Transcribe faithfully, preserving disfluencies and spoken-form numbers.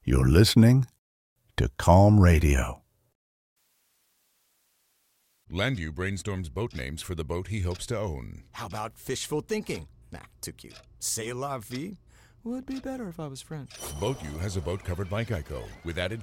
You're listening to Calm Radio. Landu brainstorms boat names for the boat he hopes to own. How about fishful thinking? Nah, too cute. C'est la vie? Would be better if I was French. BoatU has a boat covered by Geico with added